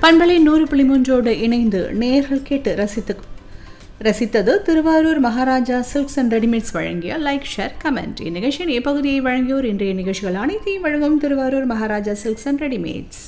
பண்பலை 100.3 இணைந்து நேயர்கள் கேட்டு ரசித்தது Thiruvarur Maharaja silks and readymades வழங்கிய லைக் ஷேர் கமெண்ட். இந்நிகழ்ச்சியின் இப்பகுதியை வழங்கியோர் இன்றைய நிகழ்ச்சிகள் அனைத்தையும் வழங்கும் Thiruvarur Maharaja silks and readymades.